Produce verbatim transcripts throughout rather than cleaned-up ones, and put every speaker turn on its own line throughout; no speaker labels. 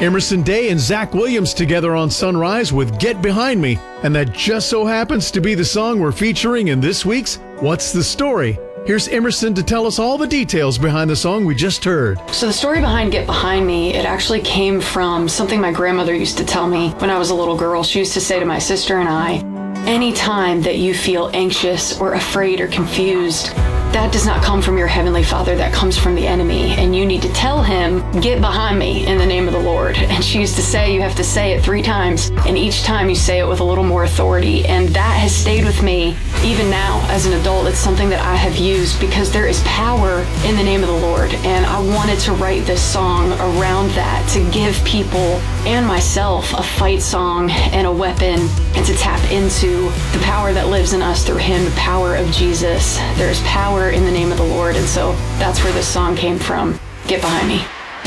Emerson Day and Zach Williams together on Sunrise with Get Behind Me, and that just so happens to be the song we're featuring in this week's What's the Story? Here's Emerson to tell us all the details behind the song we just heard.
So the story behind Get Behind Me, it actually came from something my grandmother used to tell me when I was a little girl. She used to say to my sister and I, anytime that you feel anxious or afraid or confused, that does not come from your Heavenly Father, that comes from the enemy. And you need to tell him, get behind me in the name of the Lord. And she used to say, you have to say it three times. And each time you say it with a little more authority. And that has stayed with me even now as an adult. It's something that I have used because there is power in the name of the Lord. And I wanted to write this song around that, to give people and myself a fight song and a weapon, and to tap into the power that lives in us through him, the power of Jesus. There's power in the name of the Lord. And so that's where this song came from. Get Behind Me.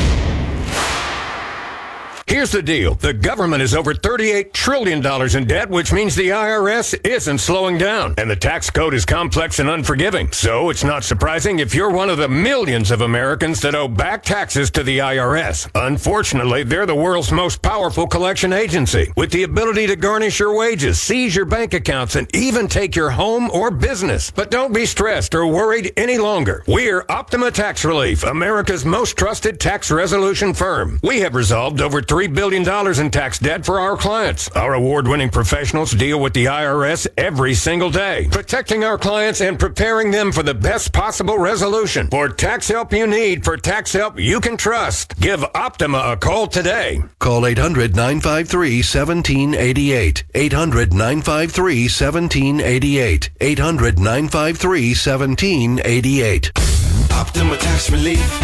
Here's the deal. The government is over thirty-eight trillion dollars in debt, which means the I R S isn't slowing down. And the tax code is complex and unforgiving. So it's not surprising if you're one of the millions of Americans that owe back taxes to the I R S. Unfortunately, they're the world's most powerful collection agency, with the ability to garnish your wages, seize your bank accounts, and even take your home or business. But don't be stressed or worried any longer. We're Optima Tax Relief, America's most trusted tax resolution firm. We have resolved over three billion dollars in tax debt for our clients. Our award-winning professionals deal with the I R S every single day, protecting our clients and preparing them for the best possible resolution. For tax help you need, for tax help you can trust, give Optima a call today.
Call eight hundred, nine five three, one seven eight eight. eight hundred, nine five three, one seven eight eight. eight hundred, nine five three, one seven eight eight.
Optima Tax Relief.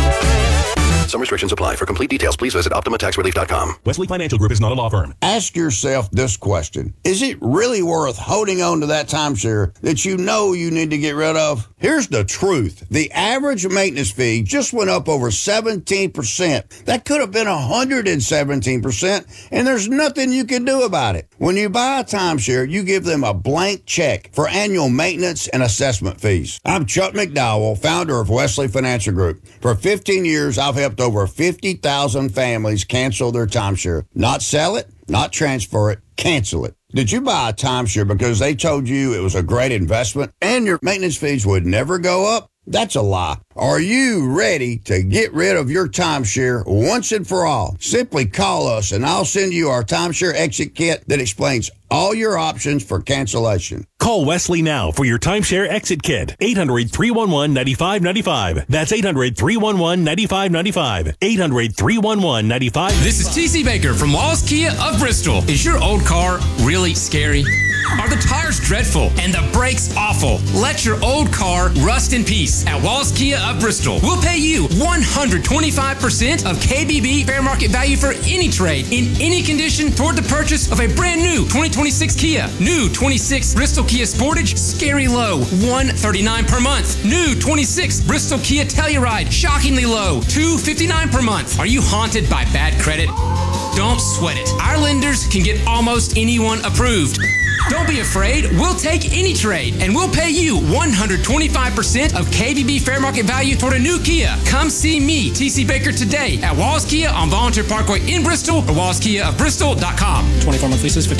Some restrictions apply. For complete details, please visit optima tax relief dot com.
Wesley Financial Group is not a law firm.
Ask yourself this question. Is it really worth holding on to that timeshare that you know you need to get rid of? Here's the truth. The average maintenance fee just went up over seventeen percent. That could have been one hundred seventeen percent, and there's nothing you can do about it. When you buy a timeshare, you give them a blank check for annual maintenance and assessment fees. I'm Chuck McDowell, founder of Wesley Financial Group. For fifteen years, I've helped over fifty thousand families cancel their timeshare. Not sell it, not transfer it, cancel it. Did you buy a timeshare because they told you it was a great investment and your maintenance fees would never go up? That's a lie. Are you ready to get rid of your timeshare once and for all? Simply call us and I'll send you our timeshare exit kit that explains all your options for cancellation.
Call Wesley now for your timeshare exit kit. eight hundred, three one one, nine five nine five. That's eight hundred, three one one, nine five nine five. eight hundred, three one one, nine five nine five.
This is T C Baker from Walls Kia of Bristol. Is your old car really scary? Are the tires dreadful and the brakes awful? Let your old car rust in peace at Walls Kia of Bristol. We'll pay you one hundred twenty-five percent of K B B fair market value for any trade in any condition toward the purchase of a brand new twenty twenty-six Kia. New twenty-six Bristol Kia Sportage, scary low, one hundred thirty-nine dollars per month. New twenty-six Bristol Kia Telluride, shockingly low, two hundred fifty-nine dollars per month. Are you haunted by bad credit? Don't sweat it. Our lenders can get almost anyone approved. Don't be afraid. We'll take any trade, and we'll pay you one hundred twenty-five percent of K B B fair market value toward a new Kia. Come see me, T C Baker, today at Walls Kia on Volunteer Parkway in Bristol or walls kia of bristol dot com. twenty-four month leases,